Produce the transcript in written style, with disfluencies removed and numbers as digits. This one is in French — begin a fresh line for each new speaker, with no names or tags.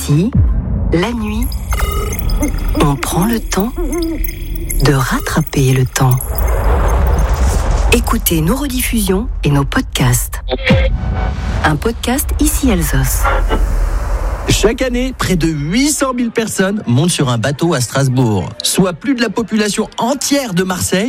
Ici, la nuit, on prend le temps de rattraper le temps. Écoutez nos rediffusions et nos podcasts. Un podcast Ici Alsos.
Chaque année, près de 800 000 personnes montent sur un bateau à Strasbourg, soit plus de la population entière de Marseille.